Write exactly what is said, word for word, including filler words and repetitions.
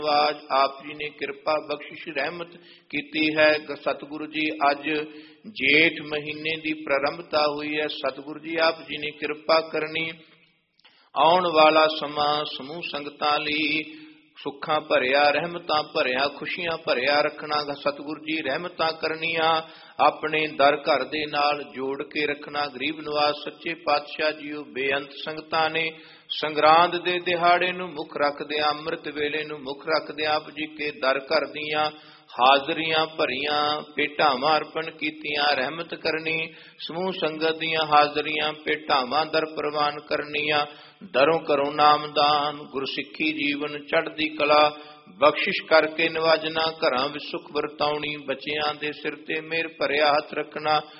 ਆਵਾਜ਼ ਆਪ ਜੀ ਨੇ ਕਿਰਪਾ ਬਖਸ਼ਿਸ਼ ਰਹਿਮਤ ਕੀਤੀ ਹੈ। ਸਤਿਗੁਰੂ ਜੀ ਅੱਜ ਜੇਠ ਮਹੀਨੇ ਦੀ ਪ੍ਰਾਰੰਭਤਾ ਹੋਈ ਹੈ। ਸਤਿਗੁਰੂ ਜੀ ਆਪ ਜੀ ਨੇ ਕਿਰਪਾ ਕਰਨੀ, ਆਉਣ ਵਾਲਾ ਸਮਾਂ ਸਮੂਹ ਸੰਗਤਾਂ ਲਈ ਸੁੱਖਾਂ ਭਰਿਆ, ਰਹਿਮਤਾਂ ਭਰਿਆ, ਖੁਸ਼ੀਆਂ ਭਰਿਆ ਰੱਖਣਾ। ਸਤਿਗੁਰੂ ਜੀ ਰਹਿਮਤਾਂ ਕਰਨੀਆਂ, ਆਪਣੇ ਦਰ ਘਰ ਦੇ ਨਾਲ ਜੋੜ ਕੇ ਰੱਖਣਾ। ਗਰੀਬ ਨਿਵਾਸ ਸੱਚੇ ਪਾਤਸ਼ਾਹ ਜੀਓ ਬੇਅੰਤ ਸੰਗਤਾਂ ਨੇ ਸੰਗਰਾਂਦ ਦੇ ਦਿਹਾੜੇ ਨੂੰ ਮੁੱਖ ਰੱਖਦਿਆਂ, ਅੰਮ੍ਰਿਤ ਵੇਲੇ ਨੂੰ ਮੁੱਖ ਰੱਖਦਿਆਂ ਆਪ ਜੀ ਕੇ ਦਰ ਘਰ ਦੀਆਂ ਹਾਜ਼ਰੀਆਂ ਭਰੀਆਂ, ਭੇਟਾਵਾਂ ਅਰਪਣ ਕੀਤੀਆਂ। ਰਹਿਮਤ ਕਰਨੀ, ਸਮੂਹ ਸੰਗਤ ਦੀਆਂ ਹਾਜ਼ਰੀਆਂ ਭੇਟਾਵਾਂ ਦਰ ਪ੍ਰਵਾਨ ਕਰਨੀਆਂ। ਦਰੋਂ ਕਰੋ ਨਾਮਦਾਨ, ਗੁਰਸਿੱਖੀ ਜੀਵਨ ਚੜ੍ਹਦੀ ਕਲਾ ਬਖਸ਼ਿਸ਼ ਕਰਕੇ ਨਵਾਜਣਾ। ਘਰਾਂ ਵਿੱਚ ਸੁਖ ਵਰਤਾਉਣੀ, ਬੱਚਿਆਂ ਦੇ ਸਿਰ ਤੇ ਮਿਹਰ ਭਰਿਆ ਹੱਥ ਰੱਖਣਾ।